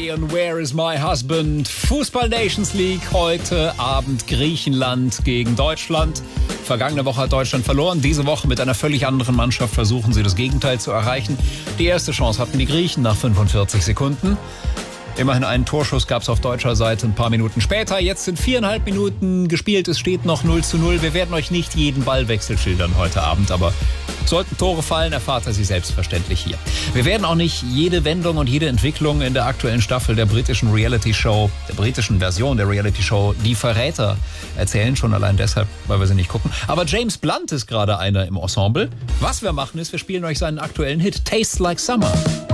Day und Where is my husband? Fußball Nations League, heute Abend Griechenland gegen Deutschland. Vergangene Woche hat Deutschland verloren, diese Woche mit einer völlig anderen Mannschaft versuchen sie das Gegenteil zu erreichen. Die erste Chance hatten die Griechen nach 45 Sekunden. Immerhin einen Torschuss gab es auf deutscher Seite ein paar Minuten später. Jetzt sind 4,5 Minuten gespielt, es steht noch 0:0. Wir werden euch nicht jeden Ballwechsel schildern heute Abend, aber sollten Tore fallen, erfahrt ihr sie selbstverständlich hier. Wir werden auch nicht jede Wendung und jede Entwicklung in der aktuellen Staffel der britischen Reality-Show, der britischen Version der Reality-Show Die Verräter erzählen, schon allein deshalb, weil wir sie nicht gucken. Aber James Blunt ist gerade einer im Ensemble. Was wir machen ist, wir spielen euch seinen aktuellen Hit Tastes Like Summer.